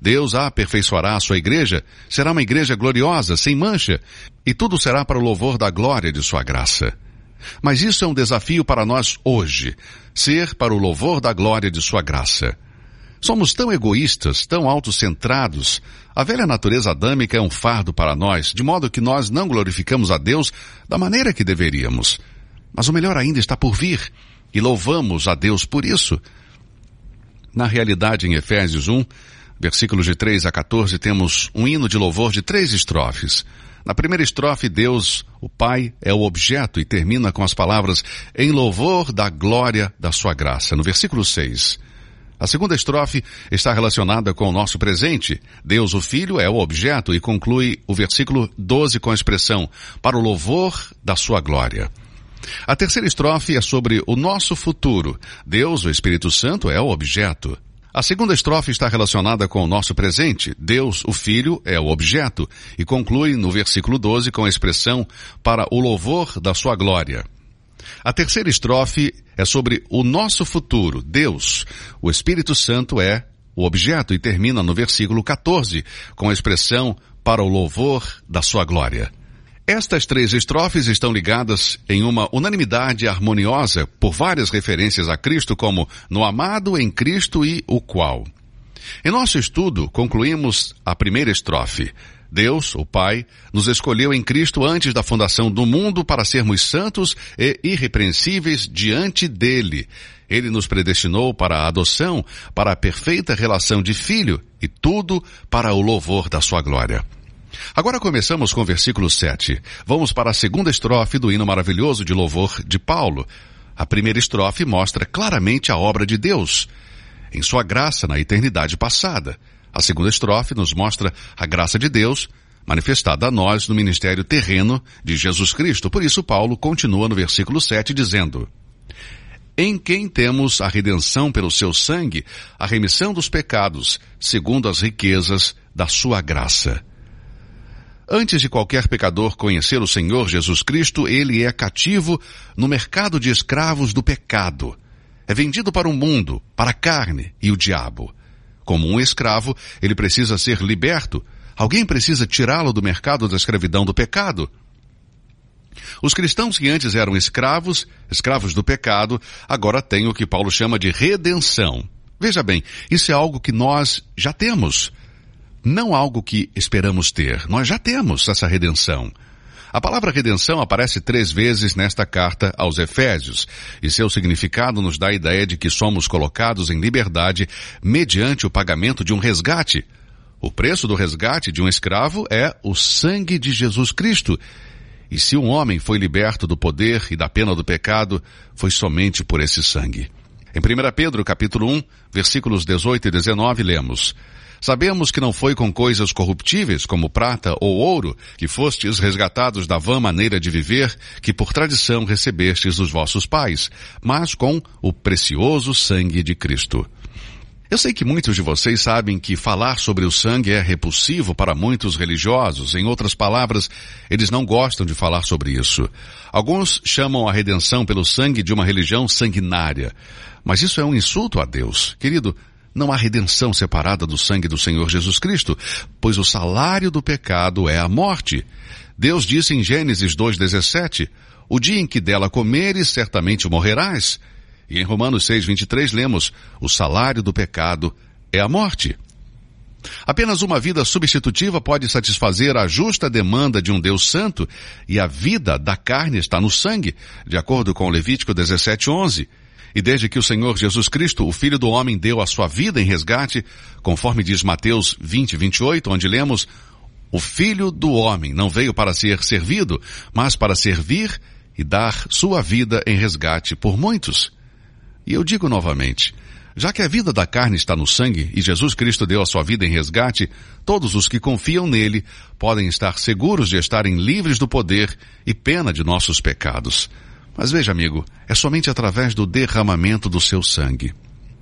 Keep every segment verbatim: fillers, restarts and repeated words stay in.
Deus aperfeiçoará a sua igreja, será uma igreja gloriosa, sem mancha, e tudo será para o louvor da glória de sua graça. Mas isso é um desafio para nós hoje, ser para o louvor da glória de sua graça. Somos tão egoístas, tão autocentrados. A velha natureza adâmica é um fardo para nós, de modo que nós não glorificamos a Deus da maneira que deveríamos. Mas o melhor ainda está por vir, e louvamos a Deus por isso. Na realidade, em Efésios um, versículos de três a quatorze, temos um hino de louvor de três estrofes. Na primeira estrofe, Deus, o Pai, é o objeto e termina com as palavras em louvor da glória da sua graça. No versículo seis, a segunda estrofe está relacionada com o nosso presente. Deus, o Filho, é o objeto e conclui o versículo doze com a expressão para o louvor da sua glória. A terceira estrofe é sobre o nosso futuro. Deus, o Espírito Santo, é o objeto. A segunda estrofe está relacionada com o nosso presente. Deus, o Filho, é o objeto e conclui no versículo doze com a expressão para o louvor da sua glória. A terceira estrofe é sobre o nosso futuro. Deus, o Espírito Santo, é o objeto e termina no versículo quatorze com a expressão para o louvor da sua glória. Estas três estrofes estão ligadas em uma unanimidade harmoniosa por várias referências a Cristo como no amado, em Cristo e o qual. Em nosso estudo, concluímos a primeira estrofe. Deus, o Pai, nos escolheu em Cristo antes da fundação do mundo para sermos santos e irrepreensíveis diante dele. Ele nos predestinou para a adoção, para a perfeita relação de filho e tudo para o louvor da sua glória. Agora começamos com o versículo sete. Vamos para a segunda estrofe do hino maravilhoso de louvor de Paulo. A primeira estrofe mostra claramente a obra de Deus, em sua graça na eternidade passada. A segunda estrofe nos mostra a graça de Deus, manifestada a nós no ministério terreno de Jesus Cristo. Por isso Paulo continua no versículo sete dizendo: em quem temos a redenção pelo seu sangue, a remissão dos pecados, segundo as riquezas da sua graça. Antes de qualquer pecador conhecer o Senhor Jesus Cristo, ele é cativo no mercado de escravos do pecado. É vendido para o mundo, para a carne e o diabo. Como um escravo, ele precisa ser liberto. Alguém precisa tirá-lo do mercado da escravidão do pecado. Os cristãos que antes eram escravos, escravos do pecado, agora têm o que Paulo chama de redenção. Veja bem, isso é algo que nós já temos. Não algo que esperamos ter. Nós já temos essa redenção. A palavra redenção aparece três vezes nesta carta aos Efésios, e seu significado nos dá a ideia de que somos colocados em liberdade mediante o pagamento de um resgate. O preço do resgate de um escravo é o sangue de Jesus Cristo. E se um homem foi liberto do poder e da pena do pecado, foi somente por esse sangue. Em primeira Pedro, capítulo um, versículos dezoito e dezenove, lemos: sabemos que não foi com coisas corruptíveis, como prata ou ouro, que fostes resgatados da vã maneira de viver, que por tradição recebestes dos vossos pais, mas com o precioso sangue de Cristo. Eu sei que muitos de vocês sabem que falar sobre o sangue é repulsivo para muitos religiosos. Em outras palavras, eles não gostam de falar sobre isso. Alguns chamam a redenção pelo sangue de uma religião sanguinária. Mas isso é um insulto a Deus. Querido, não há redenção separada do sangue do Senhor Jesus Cristo, pois o salário do pecado é a morte. Deus disse em Gênesis dois, dezessete, o dia em que dela comeres, certamente morrerás. E em Romanos seis, vinte e três, lemos, o salário do pecado é a morte. Apenas uma vida substitutiva pode satisfazer a justa demanda de um Deus santo, e a vida da carne está no sangue, de acordo com Levítico dezessete, onze. E desde que o Senhor Jesus Cristo, o Filho do Homem, deu a sua vida em resgate, conforme diz Mateus vinte, vinte e oito, onde lemos, o Filho do Homem não veio para ser servido, mas para servir e dar sua vida em resgate por muitos. E eu digo novamente, já que a vida da carne está no sangue e Jesus Cristo deu a sua vida em resgate, todos os que confiam nele podem estar seguros de estarem livres do poder e pena de nossos pecados. Mas veja, amigo, é somente através do derramamento do seu sangue.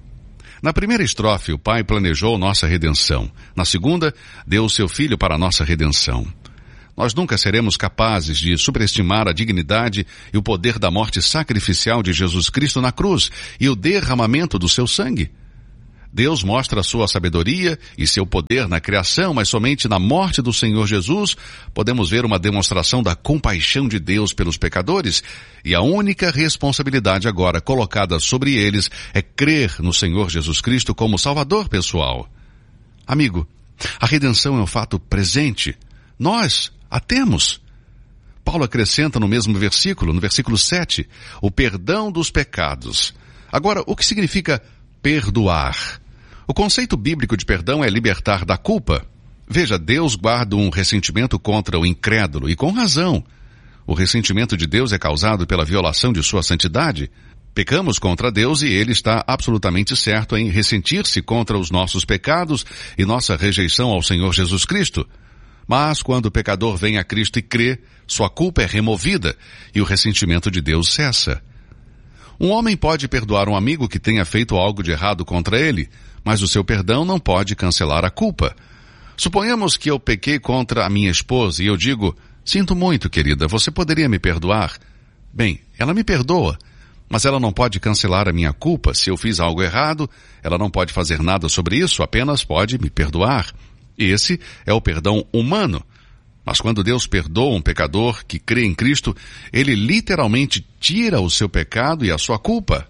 Na primeira estrofe, o Pai planejou nossa redenção. Na segunda, deu o seu Filho para a nossa redenção. Nós nunca seremos capazes de superestimar a dignidade e o poder da morte sacrificial de Jesus Cristo na cruz e o derramamento do seu sangue. Deus mostra a sua sabedoria e seu poder na criação, mas somente na morte do Senhor Jesus podemos ver uma demonstração da compaixão de Deus pelos pecadores, e a única responsabilidade agora colocada sobre eles é crer no Senhor Jesus Cristo como Salvador pessoal. Amigo, a redenção é um fato presente. Nós a temos. Paulo acrescenta no mesmo versículo, no versículo sete, o perdão dos pecados. Agora, o que significa perdoar? O conceito bíblico de perdão é libertar da culpa. Veja, Deus guarda um ressentimento contra o incrédulo, e com razão. O ressentimento de Deus é causado pela violação de sua santidade. Pecamos contra Deus e Ele está absolutamente certo em ressentir-se contra os nossos pecados e nossa rejeição ao Senhor Jesus Cristo. Mas quando o pecador vem a Cristo e crê, sua culpa é removida e o ressentimento de Deus cessa. Um homem pode perdoar um amigo que tenha feito algo de errado contra ele, mas o seu perdão não pode cancelar a culpa. Suponhamos que eu pequei contra a minha esposa e eu digo, sinto muito, querida, você poderia me perdoar? Bem, ela me perdoa, mas ela não pode cancelar a minha culpa. Se eu fiz algo errado, ela não pode fazer nada sobre isso, apenas pode me perdoar. Esse é o perdão humano. Mas quando Deus perdoa um pecador que crê em Cristo, Ele literalmente tira o seu pecado e a sua culpa.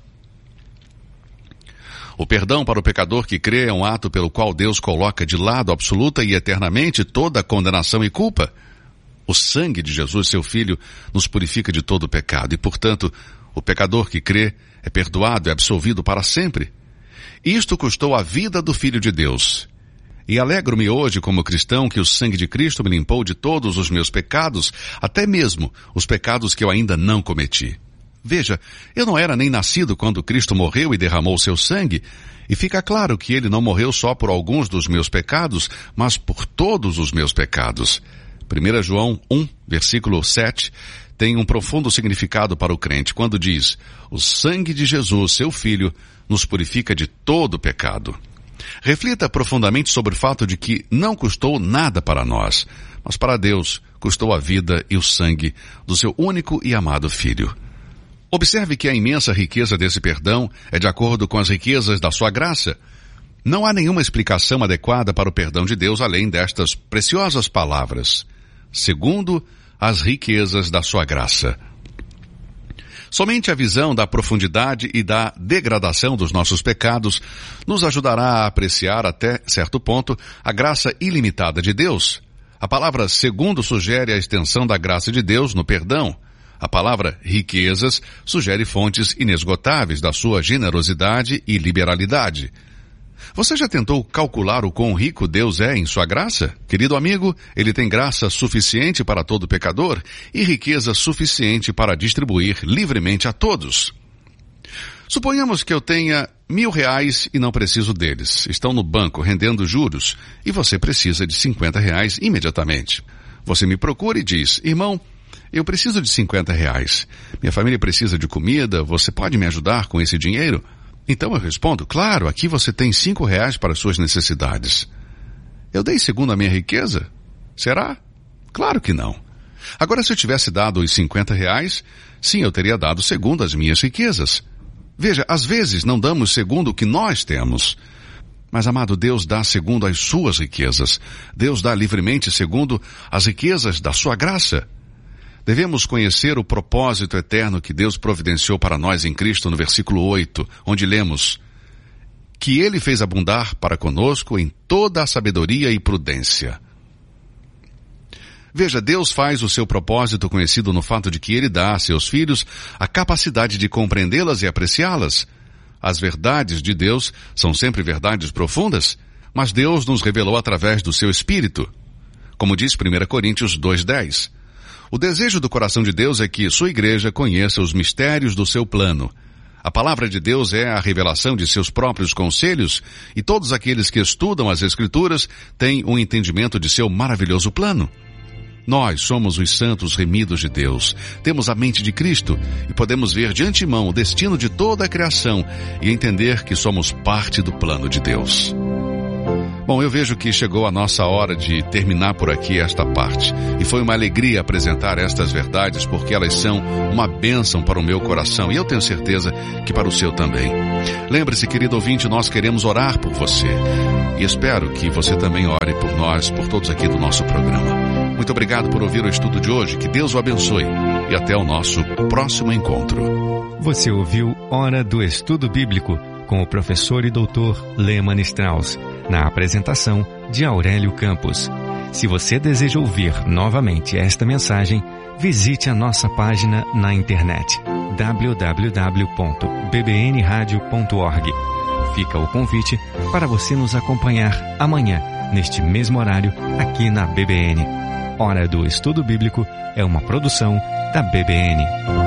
O perdão para o pecador que crê é um ato pelo qual Deus coloca de lado absoluta e eternamente toda a condenação e culpa. O sangue de Jesus, seu Filho, nos purifica de todo o pecado e, portanto, o pecador que crê é perdoado e absolvido para sempre. Isto custou a vida do Filho de Deus. E alegro-me hoje como cristão que o sangue de Cristo me limpou de todos os meus pecados, até mesmo os pecados que eu ainda não cometi. Veja, eu não era nem nascido quando Cristo morreu e derramou seu sangue, e fica claro que Ele não morreu só por alguns dos meus pecados, mas por todos os meus pecados. primeira João um, versículo sete, tem um profundo significado para o crente, quando diz, o sangue de Jesus, seu Filho, nos purifica de todo o pecado. Reflita profundamente sobre o fato de que não custou nada para nós, mas para Deus custou a vida e o sangue do seu único e amado Filho. Observe que a imensa riqueza desse perdão é de acordo com as riquezas da sua graça. Não há nenhuma explicação adequada para o perdão de Deus além destas preciosas palavras. Segundo as riquezas da sua graça. Somente a visão da profundidade e da degradação dos nossos pecados nos ajudará a apreciar até certo ponto a graça ilimitada de Deus. A palavra segundo sugere a extensão da graça de Deus no perdão. A palavra riquezas sugere fontes inesgotáveis da sua generosidade e liberalidade. Você já tentou calcular o quão rico Deus é em sua graça? Querido amigo, Ele tem graça suficiente para todo pecador e riqueza suficiente para distribuir livremente a todos. Suponhamos que eu tenha mil reais e não preciso deles. Estão no banco rendendo juros e você precisa de cinquenta reais imediatamente. Você me procura e diz, irmão, eu preciso de cinquenta reais. Minha família precisa de comida, você pode me ajudar com esse dinheiro? Então eu respondo, claro, aqui você tem cinco reais para suas necessidades. Eu dei segundo a minha riqueza? Será? Claro que não. Agora, se eu tivesse dado os cinquenta reais, sim, eu teria dado segundo as minhas riquezas. Veja, às vezes não damos segundo o que nós temos. Mas, amado, Deus dá segundo as suas riquezas. Deus dá livremente segundo as riquezas da sua graça. Devemos conhecer o propósito eterno que Deus providenciou para nós em Cristo no versículo oito, onde lemos que Ele fez abundar para conosco em toda a sabedoria e prudência. Veja, Deus faz o seu propósito conhecido no fato de que Ele dá a seus filhos a capacidade de compreendê-las e apreciá-las. As verdades de Deus são sempre verdades profundas, mas Deus nos revelou através do seu Espírito. Como diz primeira Coríntios dois, dez. O desejo do coração de Deus é que sua igreja conheça os mistérios do seu plano. A palavra de Deus é a revelação de seus próprios conselhos e todos aqueles que estudam as Escrituras têm um entendimento de seu maravilhoso plano. Nós somos os santos remidos de Deus, temos a mente de Cristo e podemos ver de antemão o destino de toda a criação e entender que somos parte do plano de Deus. Bom, eu vejo que chegou a nossa hora de terminar por aqui esta parte. E foi uma alegria apresentar estas verdades, porque elas são uma bênção para o meu coração e eu tenho certeza que para o seu também. Lembre-se, querido ouvinte, nós queremos orar por você. E espero que você também ore por nós, por todos aqui do nosso programa. Muito obrigado por ouvir o estudo de hoje. Que Deus o abençoe. E até o nosso próximo encontro. Você ouviu Hora do Estudo Bíblico com o professor e doutor Lehmann Strauss, na apresentação de Aurélio Campos. Se você deseja ouvir novamente esta mensagem, visite a nossa página na internet w w w ponto b b n radio ponto org. Fica o convite para você nos acompanhar amanhã, neste mesmo horário, aqui na B B N. Hora do Estudo Bíblico é uma produção da B B N.